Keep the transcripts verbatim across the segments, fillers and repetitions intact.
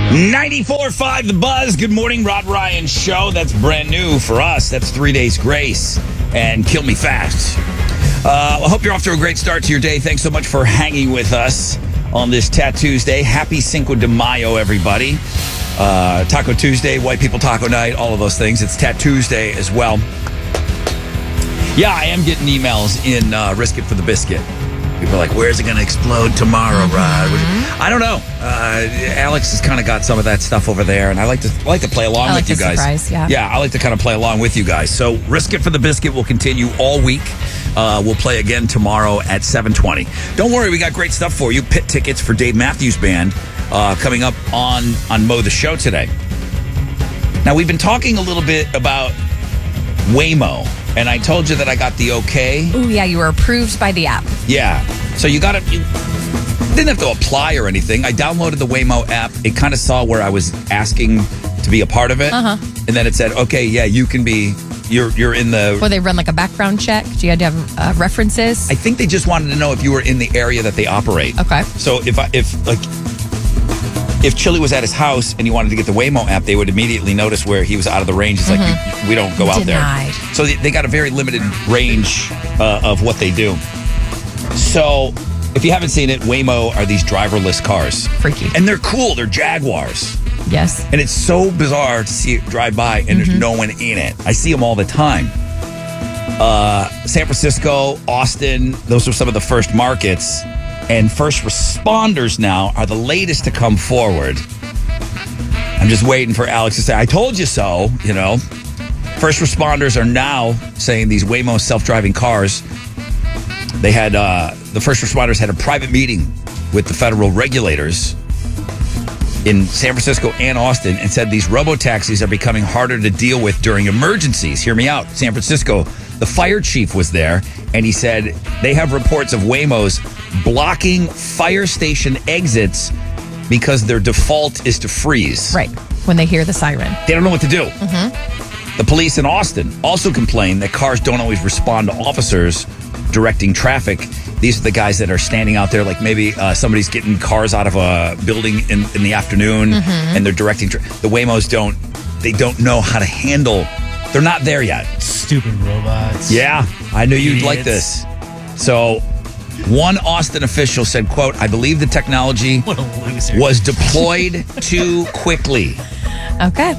ninety-four point five The Buzz. Good morning, Rod Ryan Show. That's brand new for us. That's Three Days Grace and Kill Me Fast. Uh, I hope you're off to a great start to your day. Thanks so much for hanging with us on this Tattoo Day. Happy Cinco de Mayo, everybody. Uh, Taco Tuesday, White People Taco Night, all of those things. It's Tattoo Day as well. Yeah, I am getting emails in uh, Risk It for the Biscuit. People are like, where's it going to explode tomorrow, Rod? Mm-hmm. I don't know. Uh, Alex has kind of got some of that stuff over there, and I like to I like to play along I like with you the guys. Surprise, yeah. yeah, I like to kind of play along with you guys. So Risk It for the Biscuit will continue all week. Uh, we'll play again tomorrow at seven twenty. Don't worry, we got great stuff for you. Pit tickets for Dave Matthews Band uh, coming up on, on Mo the Show today. Now, we've been talking a little bit about Waymo. And I told you that I got the okay. Oh, yeah, you were approved by the app. Yeah. So you got to, you didn't have to apply or anything. I downloaded the Waymo app. It kind of saw where I was asking to be a part of it. Uh-huh. And then it said, okay, yeah, you can be, you're you're in the... Or they run like a background check. Do you have to have uh, references? I think they just wanted to know if you were in the area that they operate. Okay. So if I, if like... If Chili was at his house and he wanted to get the Waymo app, they would immediately notice where he was out of the range. It's mm-hmm. like, you, we don't go out Denied. there. So they, they got a very limited range uh, of what they do. So if you haven't seen it, Waymo are these driverless cars. Freaky. And they're cool. They're Jaguars. Yes. And it's so bizarre to see it drive by and mm-hmm. there's no one in it. I see them all the time. Uh, San Francisco, Austin, those are some of the first markets. And first responders now are the latest to come forward. I'm just waiting for Alex to say, I told you so, you know. First responders are now saying these Waymo self-driving cars, they had, uh, the first responders had a private meeting with the federal regulators in San Francisco and Austin and said these robo-taxis are becoming harder to deal with during emergencies. Hear me out. San Francisco, the fire chief was there, and he said they have reports of Waymos blocking fire station exits because their default is to freeze. Right, when they hear the siren. They don't know what to do. Mm-hmm. The police in Austin also complain that cars don't always respond to officers directing traffic. These are the guys that are standing out there like maybe uh, somebody's getting cars out of a building in, in the afternoon mm-hmm. and they're directing. Tra- the Waymos don't, they don't know how to handle. They're not there yet. Stupid robots. Yeah, I knew you'd Idiots. like this. So one Austin official said, quote, I believe the technology What a loser. was deployed too quickly. Okay.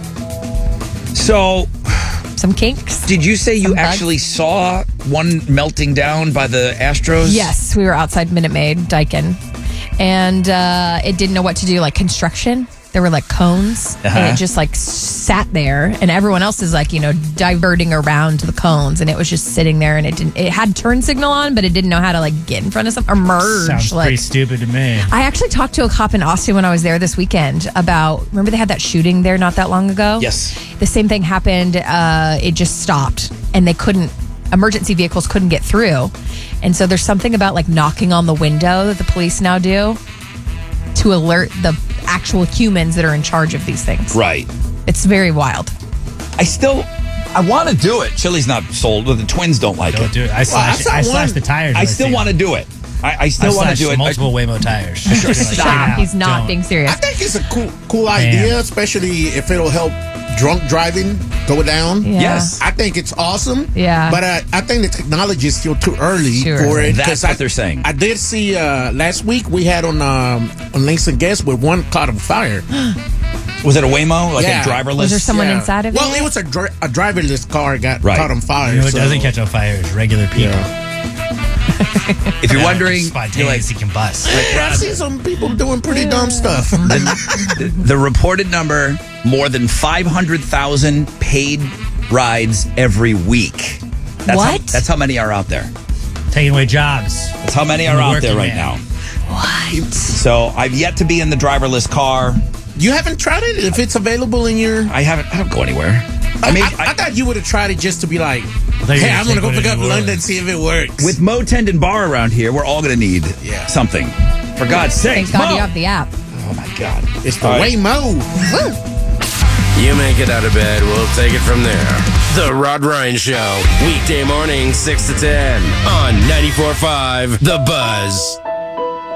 So some kinks. Did you say you bugs. actually saw one melting down by the Astros? Yes, we were outside Minute Maid, Daikin, and uh, it didn't know what to do, like construction. There were like cones, uh-huh. and it just like sat there, and everyone else is like, you know, diverting around the cones, and it was just sitting there, and it didn't. It had turn signal on, but it didn't know how to like get in front of something or merge. Sounds like, pretty stupid to me. I actually talked to a cop in Austin when I was there this weekend about. Remember they had that shooting there not that long ago? Yes. The same thing happened. Uh, it just stopped, and they couldn't. Emergency vehicles couldn't get through, and so there's something about like knocking on the window that the police now do to alert the actual humans that are in charge of these things. Right. It's very wild. I still, I want to do it. Chili's not sold, but the twins don't like Don't it. do it. I slash, Well, I I saw slash one- the tires. I still want to do it. I, I still want to do it. Multiple Waymo tires. Sure, Like, stop. yeah, He's not don't. being serious. I think it's a cool, cool idea, especially if it'll help drunk driving go down. Yeah. Yes. I think it's awesome. Yeah. But I, I think the technology is still too early Too for early. it. That's 'cause what I, they're saying. I did see uh, last week we had on um, on Links and Guest with one caught on fire. Was it a Waymo? Like Yeah. a driverless? Was there someone Yeah. inside of well, it? it was a, dri- a driverless car got Right. caught on fire. You know what so- doesn't catch on fire is regular people. Yeah. If you're wondering, you're like, Spontaneously combust. I've seen some people doing pretty dumb stuff. the, the reported number, more than five hundred thousand paid rides every week. That's What? How, that's how many are out there. Taking away jobs. That's how many From are the out there working right man. now. What? So I've yet to be in the driverless car. You haven't tried it? If it's available in your... I haven't. I don't go anywhere. I mean, I, I, I thought you would have tried it just to be like, thought you hey, were I'm going to gonna go take pick one up in New London, Orleans. see if it works. with Mo Tendon Bar around here, we're all going to need Yeah. something. For God's sake, Thank God Mo. you have the app. Oh my God! It's the All right. Waymo. You make it out of bed, we'll take it from there. The Rod Ryan Show, weekday morning, six to ten on ninety-four point five The Buzz.